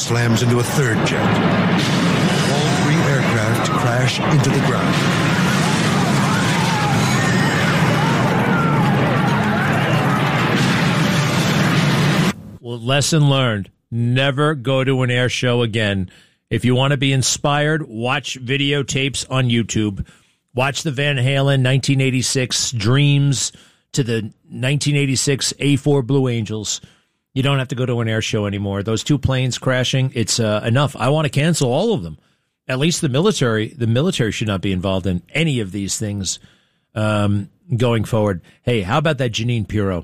slams into a third jet. All three aircraft crash into the ground. Well, lesson learned. Never go to an air show again. If you want to be inspired, watch videotapes on YouTube. Watch the Van Halen 1986 Dreams to the 1986 A4 Blue Angels. You don't have to go to an air show anymore. Those two planes crashing, it's enough. I want to cancel all of them. At least the military. The military should not be involved in any of these things going forward. Hey, how about that Jeanine Pirro?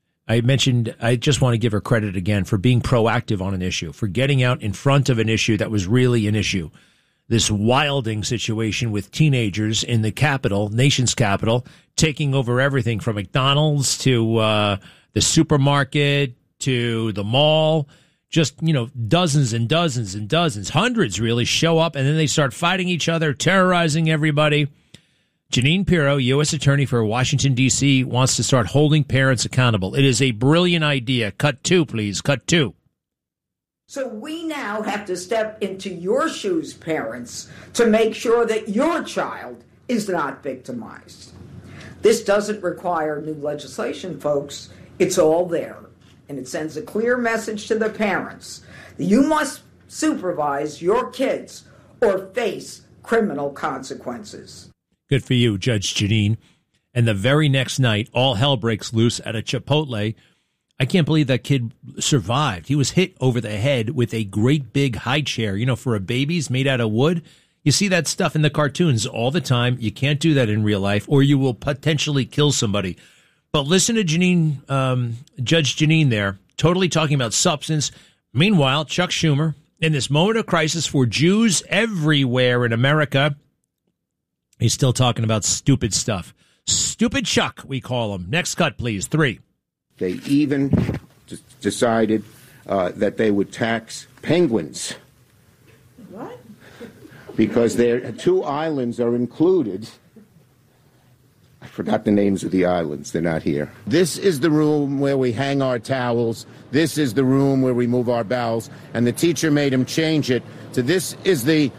I just want to give her credit again for being proactive on an issue, for getting out in front of an issue that was really an issue. This wilding situation with teenagers in the capital, nation's capital, taking over everything from McDonald's to the supermarket to the mall. Just, dozens and dozens and dozens, hundreds really show up, and then they start fighting each other, terrorizing everybody. Jeanine Pirro, U.S. Attorney for Washington, D.C., wants to start holding parents accountable. It is a brilliant idea. Cut 2, please. Cut 2. So we now have to step into your shoes, parents, to make sure that your child is not victimized. This doesn't require new legislation, folks. It's all there. And it sends a clear message to the parents that you must supervise your kids or face criminal consequences. Good for you, Judge Jeanine. And the very next night, all hell breaks loose at a Chipotle. I can't believe that kid survived. He was hit over the head with a great big high chair, for a baby's made out of wood. You see that stuff in the cartoons all the time. You can't do that in real life, or you will potentially kill somebody. But listen to Jeanine, Judge Jeanine there, totally talking about substance. Meanwhile, Chuck Schumer, in this moment of crisis for Jews everywhere in America, he's still talking about stupid stuff. Stupid Chuck, we call him. Next cut, please. 3. They even decided that they would tax penguins. What? Because their 2 islands are included. I forgot the names of the islands. They're not here. This is the room where we hang our towels. This is the room where we move our bowels. And the teacher made him change it to this is the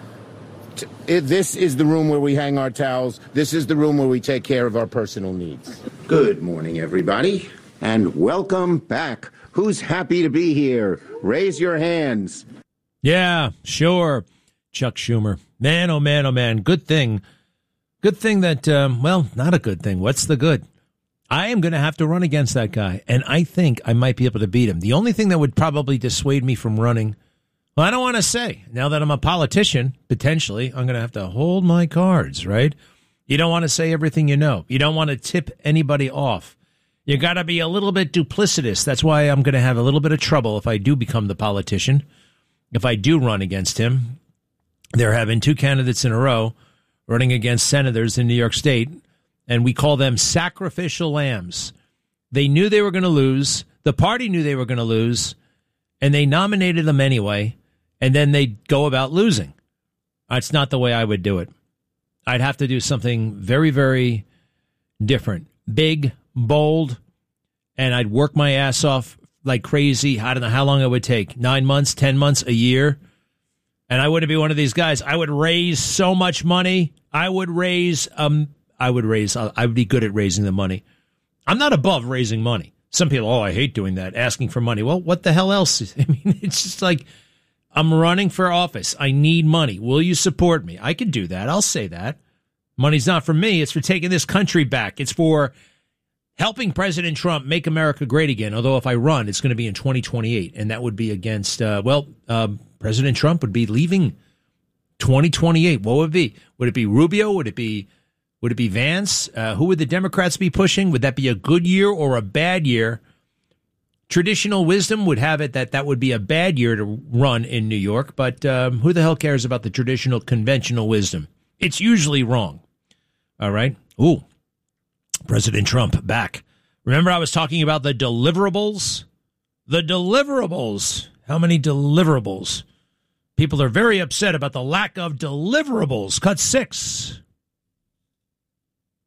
room where we hang our towels. This is the room where we take care of our personal needs. Good morning, everybody, and welcome back. Who's happy to be here? Raise your hands. Yeah, sure. Chuck Schumer. Man, oh man, oh man. Good thing. Good thing that, not a good thing. What's the good? I am going to have to run against that guy, and I think I might be able to beat him. The only thing that would probably dissuade me from running, well, I don't want to say. Now that I'm a politician, potentially, I'm going to have to hold my cards, right? You don't want to say everything you know. You don't want to tip anybody off. You got to be a little bit duplicitous. That's why I'm going to have a little bit of trouble if I do become the politician, if I do run against him. They're having 2 candidates in a row running against senators in New York State, and we call them sacrificial lambs. They knew they were going to lose. The party knew they were going to lose, and they nominated them anyway, and then they go about losing. That's not the way I would do it. I'd have to do something very, very different. Big, bold, and I'd work my ass off like crazy. I don't know how long it would take. 9 months, 10 months, a year. And I wouldn't be one of these guys. I would raise so much money. I would be good at raising the money. I'm not above raising money. Some people, I hate doing that, asking for money. Well, what the hell else? I mean, it's just like, I'm running for office. I need money. Will you support me? I could do that. I'll say that. Money's not for me. It's for taking this country back. It's for helping President Trump make America great again. Although if I run, it's going to be in 2028. And that would be against, President Trump would be leaving 2028. What would it be? Would it be Rubio? Would it be Vance? Who would the Democrats be pushing? Would that be a good year or a bad year? Traditional wisdom would have it that would be a bad year to run in New York. But who the hell cares about the traditional, conventional wisdom? It's usually wrong. All right. Ooh, President Trump back. Remember I was talking about the deliverables? The deliverables. How many deliverables? People are very upset about the lack of deliverables. Cut 6.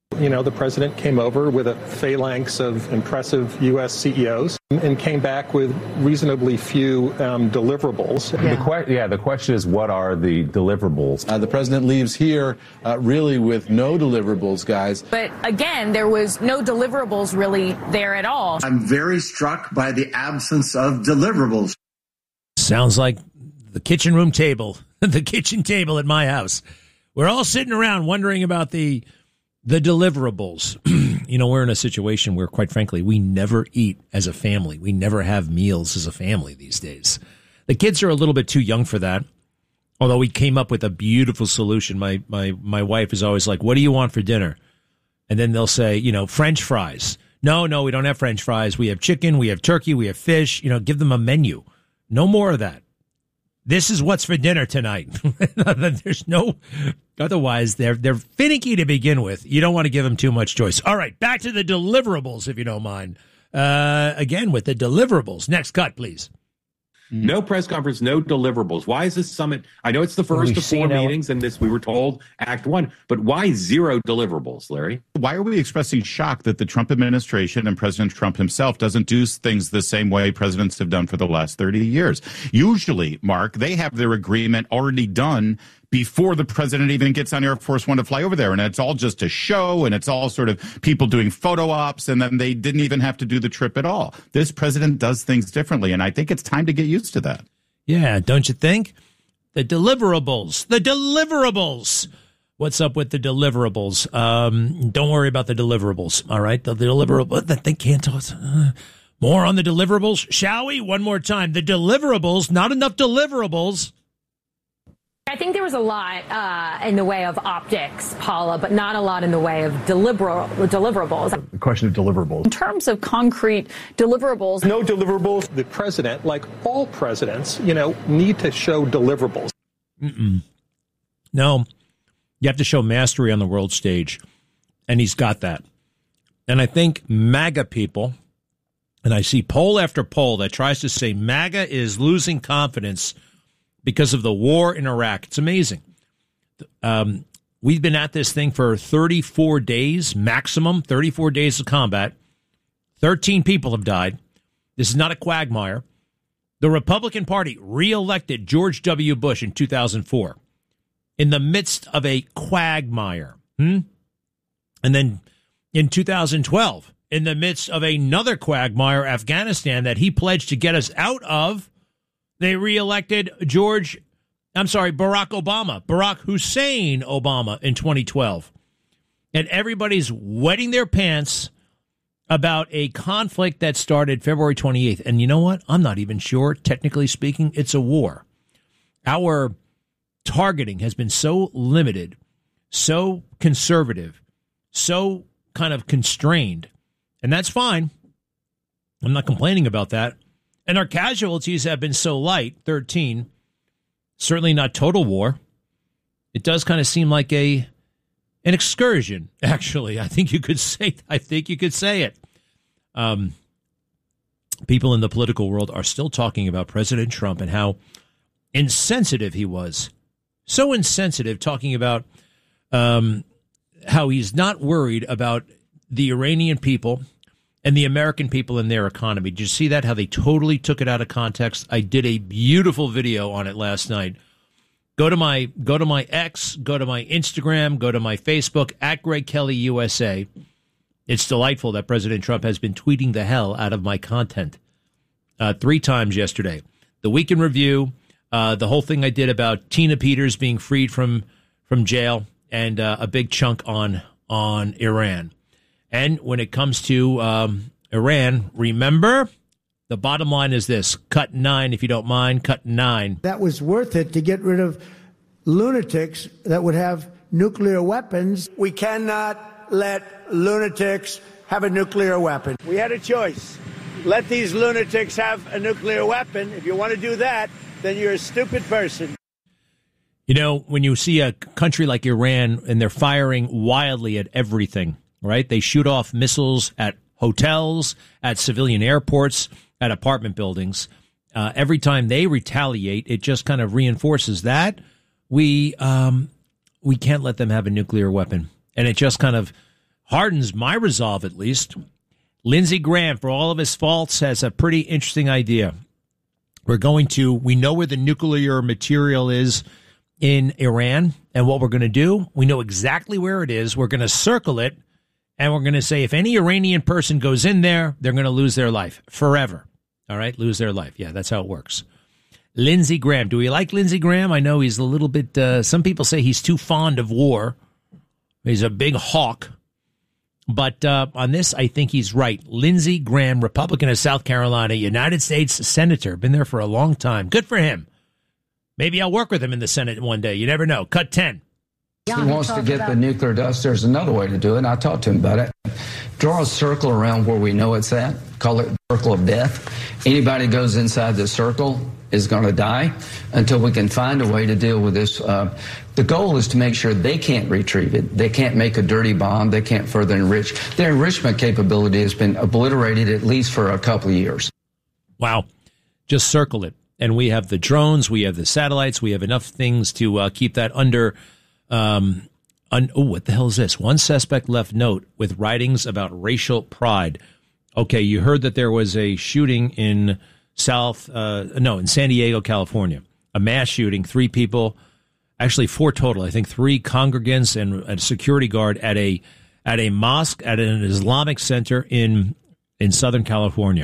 You know, the president came over with a phalanx of impressive U.S. CEOs and came back with reasonably few deliverables. The question is, what are the deliverables? The president leaves here really with no deliverables, guys. But again, there was no deliverables really there at all. I'm very struck by the absence of deliverables. Sounds like the kitchen room table, the kitchen table at my house. We're all sitting around wondering about the deliverables. You know, we're in a situation where, quite frankly, we never eat as a family. We never have meals as a family these days. The kids are a little bit too young for that, although we came up with a beautiful solution. My wife is always like, what do you want for dinner? And then they'll say, you know, French fries. No, we don't have French fries. We have chicken, we have turkey, we have fish. You know, give them a menu. No more of that. This is what's for dinner tonight. There's no, otherwise they're finicky to begin with. You don't want to give them too much choice. All right, back to the deliverables, if you don't mind. Again, with the deliverables. Next cut, please. No press conference, no deliverables. Why is this summit? I know it's the first of four meetings, and this we were told Act One, but why zero deliverables, Larry? Why are we expressing shock that the Trump administration and President Trump himself doesn't do things the same way presidents have done for the last 30 years? Usually, Mark, they have their agreement already done before the president even gets on Air Force One to fly over there. And it's all just a show, and it's all sort of people doing photo ops, and then they didn't even have to do the trip at all. This president does things differently, and I think it's time to get used to that. Yeah, don't you think? The deliverables. What's up with the deliverables? Don't worry about the deliverables, all right? The deliverables, they can't tell us. More on the deliverables, shall we? One more time. The deliverables, not enough deliverables. I think there was a lot in the way of optics, Paula, but not a lot in the way of deliverables. The question of deliverables. In terms of concrete deliverables. No deliverables. The president, like all presidents, you know, need to show deliverables. No, you have to show mastery on the world stage, and he's got that. And I think MAGA people, and I see poll after poll that tries to say MAGA is losing confidence because of the war in Iraq. It's amazing. We've been at this thing for 34 days, maximum 34 days of combat. 13 people have died. This is not a quagmire. The Republican Party reelected George W. Bush in 2004 in the midst of a quagmire. And then in 2012, in the midst of another quagmire, Afghanistan, that he pledged to get us out of, they reelected Barack Hussein Obama in 2012. And everybody's wetting their pants about a conflict that started February 28th. And you know what? I'm not even sure, technically speaking, it's a war. Our targeting has been so limited, so conservative, so kind of constrained. And that's fine. I'm not complaining about that. And our casualties have been so light, 13, certainly not total war. It does kind of seem like an excursion, actually. I think you could say it. People in the political world are still talking about President Trump and how insensitive he was. So insensitive, talking about how he's not worried about the Iranian people and the American people and their economy. Did you see that? How they totally took it out of context? I did a beautiful video on it last night. Go to my X, go to my Instagram, go to my Facebook, at Greg Kelly USA. It's delightful that President Trump has been tweeting the hell out of my content 3 times yesterday. The Week in Review, the whole thing I did about Tina Peters being freed from jail, and a big chunk on Iran. And when it comes to Iran, remember, the bottom line is this. Cut 9, if you don't mind. Cut 9. That was worth it to get rid of lunatics that would have nuclear weapons. We cannot let lunatics have a nuclear weapon. We had a choice. Let these lunatics have a nuclear weapon. If you want to do that, then you're a stupid person. You know, when you see a country like Iran and they're firing wildly at everything, right? They shoot off missiles at hotels, at civilian airports, at apartment buildings. Every time they retaliate, it just kind of reinforces that we can't let them have a nuclear weapon. And it just kind of hardens my resolve at least. Lindsey Graham, for all of his faults, has a pretty interesting idea. We know where the nuclear material is in Iran, and what we're going to do, we know exactly where it is. We're going to circle it, and we're going to say if any Iranian person goes in there, they're going to lose their life forever. All right, lose their life. Yeah, that's how it works. Lindsey Graham. Do we like Lindsey Graham? I know he's a little bit, some people say he's too fond of war. He's a big hawk. But on this, I think he's right. Lindsey Graham, Republican of South Carolina, United States Senator, been there for a long time. Good for him. Maybe I'll work with him in the Senate one day. You never know. Cut 10. He wants to get the nuclear dust. There's another way to do it. I talked to him about it. Draw a circle around where we know it's at. Call it circle of death. Anybody who goes inside the circle is going to die until we can find a way to deal with this. The goal is to make sure they can't retrieve it. They can't make a dirty bomb. They can't further enrich. Their enrichment capability has been obliterated at least for a couple of years. Wow. Just circle it. And we have the drones. We have the satellites. We have enough things to keep that under. What the hell is this? One suspect left note with writings about racial pride. Okay, you heard that there was a shooting in in San Diego, California. A mass shooting, 3 people, actually 4 total. I think 3 congregants and a security guard at a mosque, at an Islamic center in Southern California.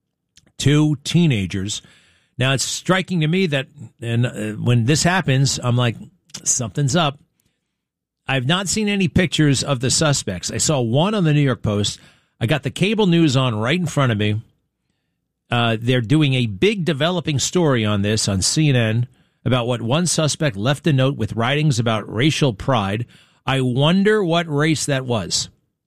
2 teenagers. Now, it's striking to me that when this happens, I'm like, something's up. I've not seen any pictures of the suspects. I saw one on the New York Post. I got the cable news on right in front of me. They're doing a big developing story on this on CNN about what one suspect left a note with writings about racial pride. I wonder what race that was.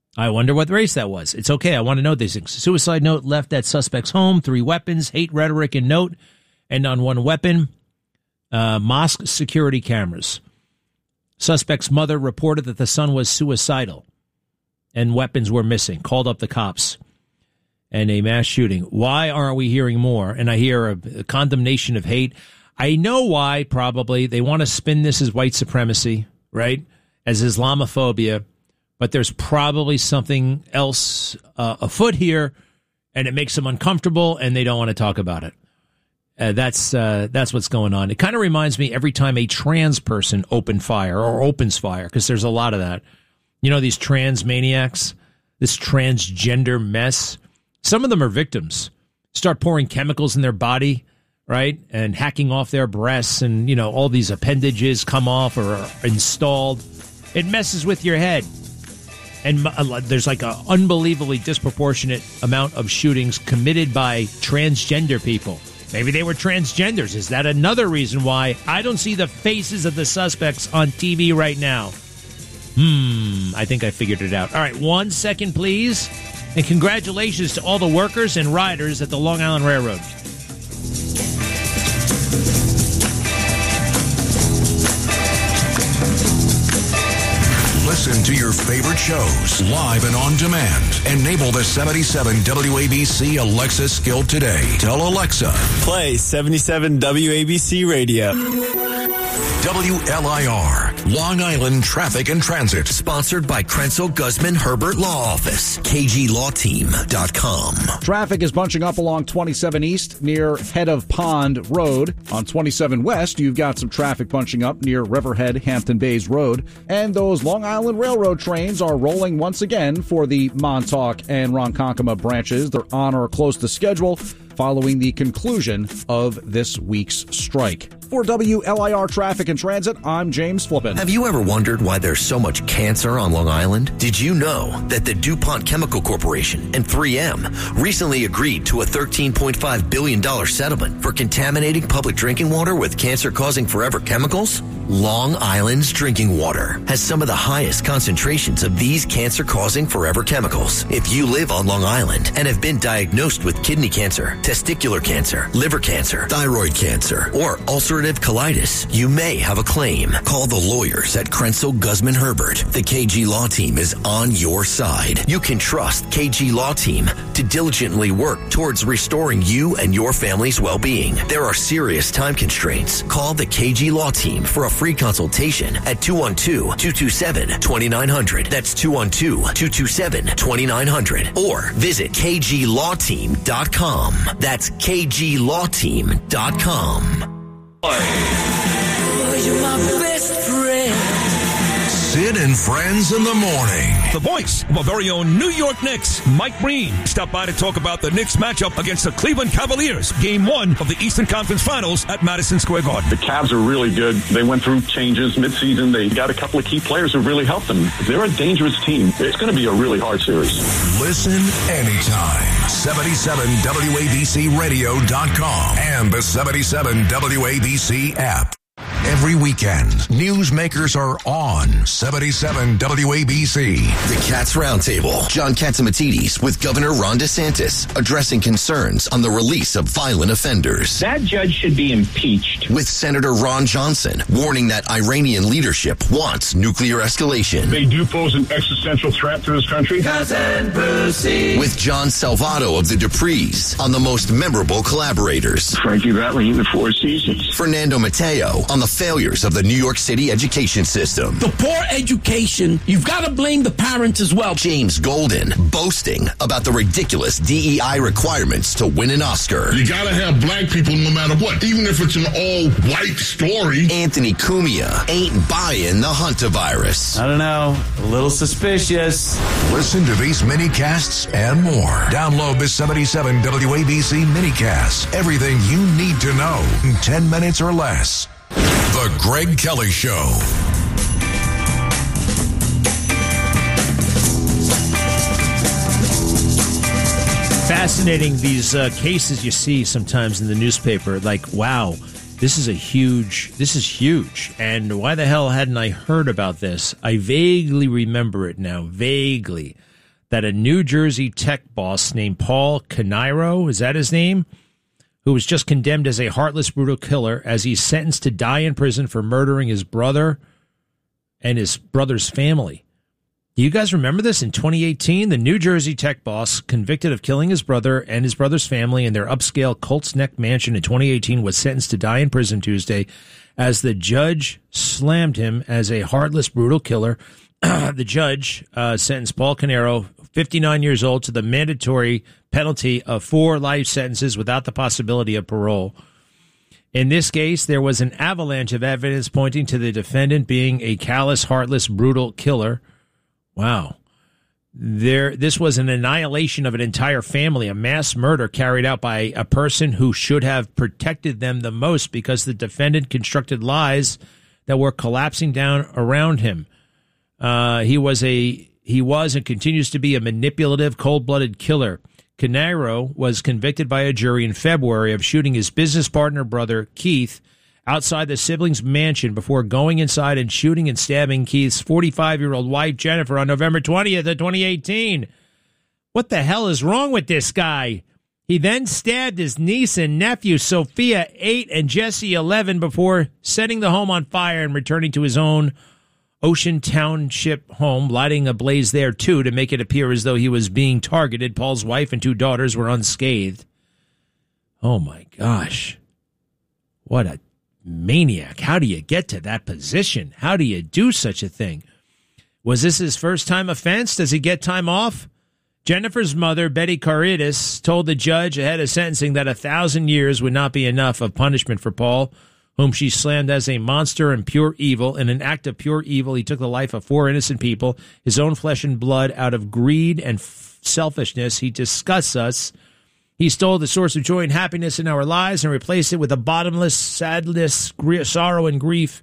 It's okay. I want to know these things. Suicide note left at suspect's home, 3 weapons, hate rhetoric and note, and on 1 weapon, mosque security cameras. Suspect's mother reported that the son was suicidal and weapons were missing, called up the cops, and a mass shooting. Why aren't we hearing more? And I hear a condemnation of hate. I know why, probably. They want to spin this as white supremacy, right? As Islamophobia. But there's probably something else afoot here, and it makes them uncomfortable, and they don't want to talk about it. That's what's going on. It kind of reminds me every time a trans person opens fire, because there's a lot of that. You know, these trans maniacs, this transgender mess. Some of them are victims. Start pouring chemicals in their body, right? And hacking off their breasts, and, you know, all these appendages come off or are installed. It messes with your head. And there's like an unbelievably disproportionate amount of shootings committed by transgender people. Maybe they were transgenders. Is that another reason why I don't see the faces of the suspects on TV right now? I think I figured it out. All right, 1 second, please. And congratulations to all the workers and riders at the Long Island Railroad. Listen to your favorite shows live and on demand. Enable the 77 WABC Alexa skill today. Tell Alexa, play 77 WABC Radio. WLIR, Long Island Traffic and Transit. Sponsored by Krenzel Guzman Herbert Law Office. KGLawTeam.com. Traffic is bunching up along 27 East near Head of Pond Road. On 27 West, you've got some traffic bunching up near Riverhead, Hampton Bays Road. And those Long Island Railroad trains are rolling once again for the Montauk and Ronkonkoma branches. They're on or close to schedule following the conclusion of this week's strike. For WLIR Traffic and Transit, I'm James Flippin. Have you ever wondered why there's so much cancer on Long Island? Did you know that the DuPont Chemical Corporation and 3M recently agreed to a $13.5 billion settlement for contaminating public drinking water with cancer-causing forever chemicals? Long Island's drinking water has some of the highest concentrations of these cancer-causing forever chemicals. If you live on Long Island and have been diagnosed with kidney cancer, testicular cancer, liver cancer, thyroid cancer, or ulcerative ulcerative colitis, you may have a claim. Call the lawyers at Krenzel Guzman Herbert. The KG Law Team is on your side. You can trust KG Law Team to diligently work towards restoring you and your family's well-being. There are serious time constraints. Call the KG Law Team for a free consultation at 212-227-2900. That's 212-227-2900. Or visit kglawteam.com. That's kglawteam.com. You're my best friend. Sid and Friends in the Morning. The voice of our very own New York Knicks, Mike Breen, stopped by to talk about the Knicks matchup against the Cleveland Cavaliers, Game 1 of the Eastern Conference Finals at Madison Square Garden. The Cavs are really good. They went through changes midseason. They got a couple of key players who really helped them. They're a dangerous team. It's going to be a really hard series. Listen anytime. 77WABCRadio.com and the 77 WABC app. Every weekend, newsmakers are on 77 WABC. The Cats Roundtable. John Catsimatidis with Governor Ron DeSantis addressing concerns on the release of violent offenders. That judge should be impeached. With Senator Ron Johnson warning that Iranian leadership wants nuclear escalation. They do pose an existential threat to this country. Cousin Brucey. With John Salvato of the Duprees on the most memorable collaborators. Frankie Valli in the Four Seasons. Fernando Mateo on the failures of the New York City education system. The poor education, you've got to blame the parents as well. James Golden boasting about the ridiculous DEI requirements to win an Oscar. You got to have black people no matter what, even if it's an all-white story. Anthony Cumia ain't buying the Huntavirus. I don't know, a little suspicious. Listen to these mini-casts and more. Download the 77 WABC mini-casts. Everything you need to know in 10 minutes or less. The Greg Kelly Show. Fascinating, these cases you see sometimes in the newspaper. Like, wow, this is huge. And why the hell hadn't I heard about this? I vaguely remember it now, vaguely, that a New Jersey tech boss named Paul Caniro, is that his name? Who was just condemned as a heartless, brutal killer as he's sentenced to die in prison for murdering his brother and his brother's family. Do you guys remember this? In 2018, the New Jersey tech boss convicted of killing his brother and his brother's family in their upscale Colts Neck mansion in 2018 was sentenced to die in prison Tuesday as the judge slammed him as a heartless, brutal killer. The judge sentenced Paul Caniro, 59 years old, to the mandatory penalty of 4 life sentences without the possibility of parole. In this case, there was an avalanche of evidence pointing to the defendant being a callous, heartless, brutal killer. Wow. This was an annihilation of an entire family, a mass murder carried out by a person who should have protected them the most because the defendant constructed lies that were collapsing down around him. He was and continues to be a manipulative, cold-blooded killer. Caniro was convicted by a jury in February of shooting his business partner brother, Keith, outside the siblings' mansion before going inside and shooting and stabbing Keith's 45-year-old wife, Jennifer, on November 20th of 2018. What the hell is wrong with this guy? He then stabbed his niece and nephew, Sophia, 8, and Jesse, 11, before setting the home on fire and returning to his own Ocean Township home, lighting a blaze there, too, to make it appear as though he was being targeted. Paul's wife and 2 daughters were unscathed. Oh, my gosh. What a maniac. How do you get to that position? How do you do such a thing? Was this his first-time offense? Does he get time off? Jennifer's mother, Betty Caritas, told the judge ahead of sentencing that 1,000 years would not be enough of punishment for Paul, whom she slammed as a monster and pure evil. In an act of pure evil, he took the life of 4 innocent people, his own flesh and blood, out of greed and selfishness. He disgusts us. He stole the source of joy and happiness in our lives and replaced it with a bottomless sadness, sorrow, and grief.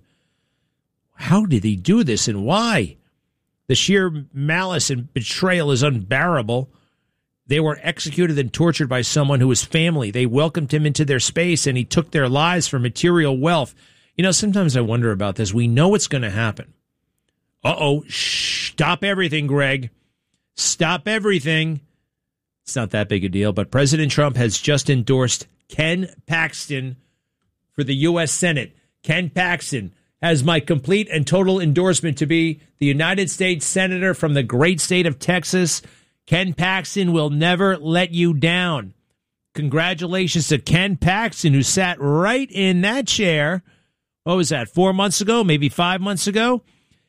How did he do this and why? The sheer malice and betrayal is unbearable. They were executed and tortured by someone who was family. They welcomed him into their space, and he took their lives for material wealth. You know, sometimes I wonder about this. We know it's going to happen. Stop everything, Greg. Stop everything. It's not that big a deal, but President Trump has just endorsed Ken Paxton for the U.S. Senate. Ken Paxton has my complete and total endorsement to be the United States Senator from the great state of Texas. Ken Paxton will never let you down. Congratulations to Ken Paxton, who sat right in that chair. What was that, 4 months ago, maybe 5 months ago?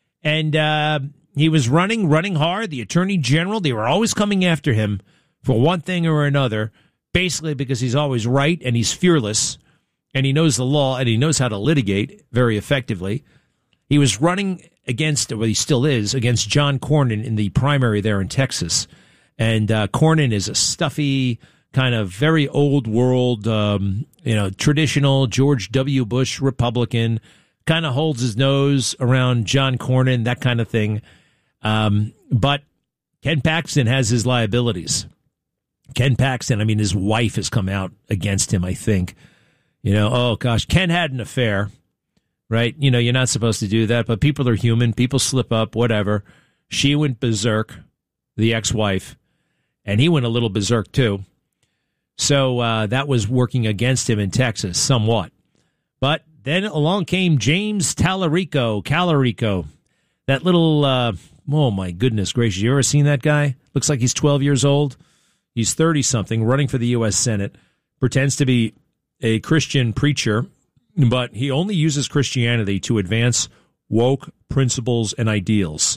And he was running hard. The Attorney General, they were always coming after him for one thing or another, basically because he's always right and he's fearless and he knows the law and he knows how to litigate very effectively. He was running against, well, he still is, against John Cornyn in the primary there in Texas. And Cornyn is a stuffy, kind of very old world, traditional George W. Bush Republican, kind of holds his nose around John Cornyn, that kind of thing. But Ken Paxton has his liabilities. Ken Paxton, I mean, his wife has come out against him, I think. Oh gosh, Ken had an affair, right? You're not supposed to do that, but people are human. People slip up, whatever. She went berserk, the ex-wife, and he went a little berserk too. So that was working against him in Texas somewhat. But then along came James Calarico, that little, oh my goodness gracious, you ever seen that guy? Looks like he's 12 years old. He's 30-something, running for the U.S. Senate, pretends to be a Christian preacher, but he only uses Christianity to advance woke principles and ideals.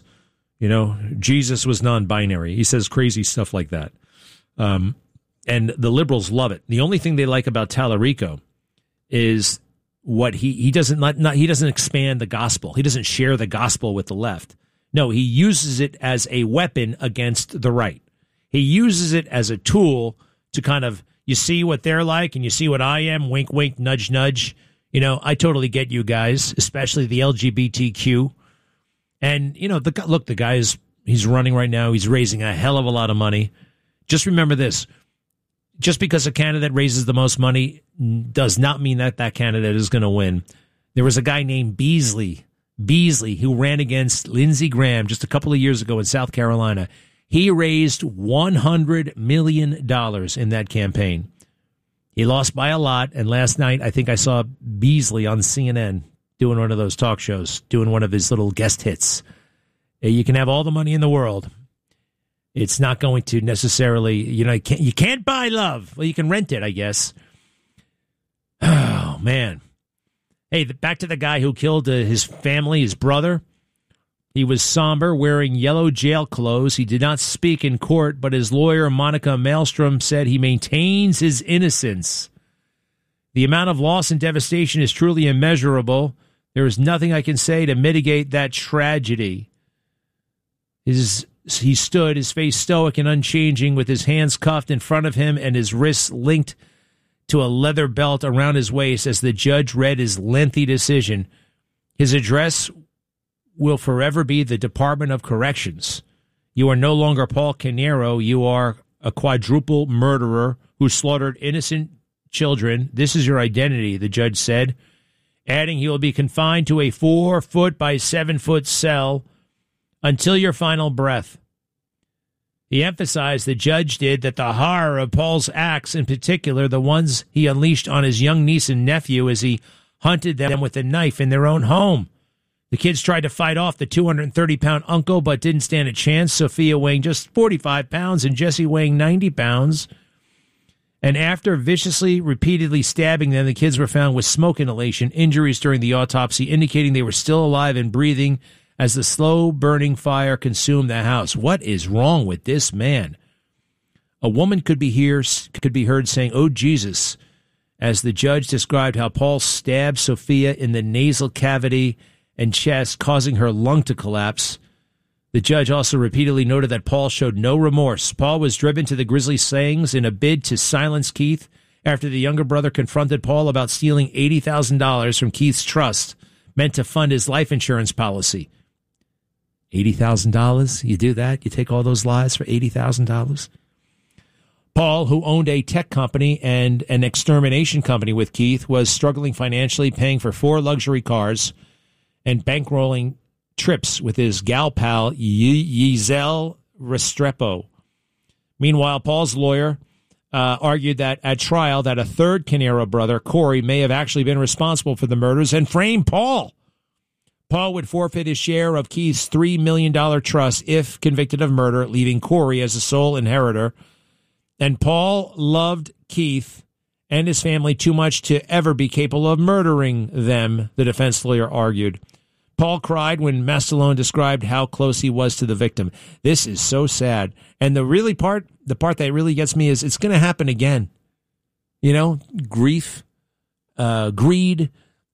Jesus was non-binary. He says crazy stuff like that. And the liberals love it. The only thing they like about Talarico is what he doesn't he doesn't expand the gospel. He doesn't share the gospel with the left. No, he uses it as a weapon against the right. He uses it as a tool to kind of, you see what they're like and you see what I am, wink, wink, nudge, nudge. I totally get you guys, especially the LGBTQ. And, the guy he's running right now. He's raising a hell of a lot of money. Just remember this. Just because a candidate raises the most money does not mean that candidate is going to win. There was a guy named Beasley, who ran against Lindsey Graham just a couple of years ago in South Carolina. He raised $100 million in that campaign. He lost by a lot, and last night I think I saw Beasley on CNN doing one of those talk shows, doing one of his little guest hits. You can have all the money in the world. It's not going to necessarily, you can't buy love. Well, you can rent it, I guess. Oh, man. Hey, back to the guy who killed his family, his brother. He was somber, wearing yellow jail clothes. He did not speak in court, but his lawyer, Monica Maelstrom, said he maintains his innocence. The amount of loss and devastation is truly immeasurable. There is nothing I can say to mitigate that tragedy. He stood, his face stoic and unchanging, with his hands cuffed in front of him and his wrists linked to a leather belt around his waist as the judge read his lengthy decision. His address will forever be the Department of Corrections. You are no longer Paul Canero. You are a quadruple murderer who slaughtered innocent children. This is your identity, the judge said, adding he will be confined to a 4-foot by 7-foot cell until your final breath. He emphasized, the judge did, that the horror of Paul's acts, in particular the ones he unleashed on his young niece and nephew as he hunted them with a knife in their own home. The kids tried to fight off the 230-pound uncle, but didn't stand a chance. Sophia weighing just 45 pounds and Jesse weighing 90 pounds. And after viciously, repeatedly stabbing them, the kids were found with smoke inhalation injuries during the autopsy, indicating they were still alive and breathing as the slow-burning fire consumed the house. What is wrong with this man? A woman could be heard saying, "Oh, Jesus," as the judge described how Paul stabbed Sophia in the nasal cavity and chest, causing her lung to collapse. The judge also repeatedly noted that Paul showed no remorse. Paul was driven to the grisly sayings in a bid to silence Keith after the younger brother confronted Paul about stealing $80,000 from Keith's trust, meant to fund his life insurance policy. $80,000? You do that? You take all those lies for $80,000? Paul, who owned a tech company and an extermination company with Keith, was struggling financially, paying for 4 luxury cars and bankrolling trips with his gal pal, Giselle Restrepo. Meanwhile, Paul's lawyer, argued that at trial that a third Canero brother, Corey, may have actually been responsible for the murders and framed Paul. Paul would forfeit his share of Keith's $3 million trust if convicted of murder, leaving Corey as the sole inheritor. And Paul loved Keith and his family too much to ever be capable of murdering them, the defense lawyer argued. Paul cried when Mastalone described how close he was to the victim. This is so sad. And the part that really gets me is it's going to happen again. You know, grief, greed,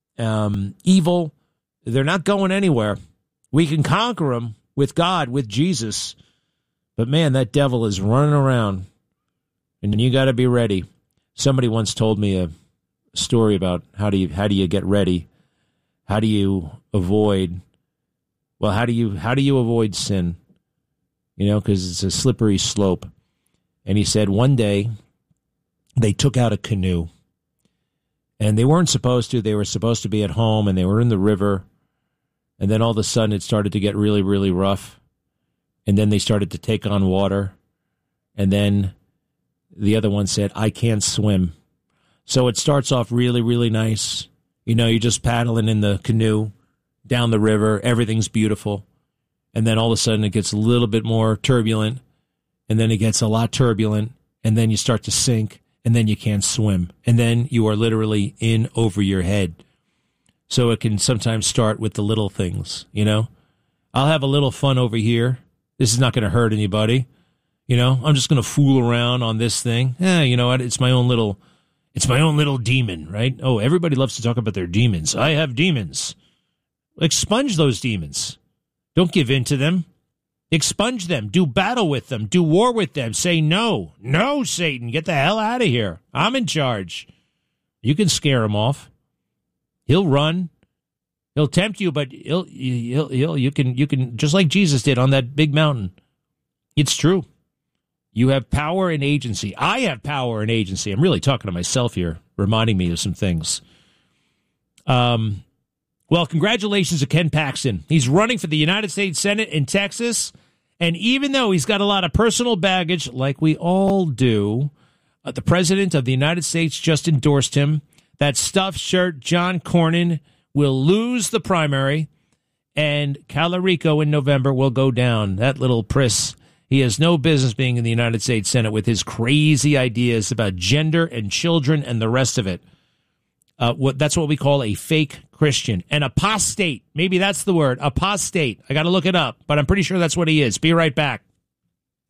evil, they're not going anywhere. We can conquer them with God, with Jesus. But man, that devil is running around. And you got to be ready. Somebody once told me a story about how do you get ready? How do you avoid? Well, how do you avoid sin? You know, because it's a slippery slope. And he said one day they took out a canoe, and they weren't supposed to. They were supposed to be at home, and they were in the river. And then all of a sudden, it started to get really, really rough. And then they started to take on water, and then the other one said, I can't swim. So it starts off really, really nice. You know, you're just paddling in the canoe down the river. Everything's beautiful. And then all of a sudden it gets a little bit more turbulent. And then it gets a lot turbulent. And then you start to sink. And then you can't swim. And then you are literally in over your head. So it can sometimes start with the little things, you know. I'll have a little fun over here. This is not going to hurt anybody. You know, I'm just going to fool around on this thing. You know what? It's my own little demon, right? Oh, everybody loves to talk about their demons. I have demons. Expunge those demons. Don't give in to them. Expunge them. Do battle with them. Do war with them. Say no. No, Satan. Get the hell out of here. I'm in charge. You can scare him off. He'll run. He'll tempt you, but you can just like Jesus did on that big mountain. It's true. You have power and agency. I have power and agency. I'm really talking to myself here, reminding me of some things. Well, congratulations to Ken Paxton. He's running for the United States Senate in Texas. And even though he's got a lot of personal baggage, like we all do, the president of the United States just endorsed him. That stuffed shirt, John Cornyn, will lose the primary. And Calorico in November will go down. That little priss. He has no business being in the United States Senate with his crazy ideas about gender and children and the rest of it. That's what we call a fake Christian. An apostate. Maybe that's the word. Apostate. I got to look it up, but I'm pretty sure that's what he is. Be right back.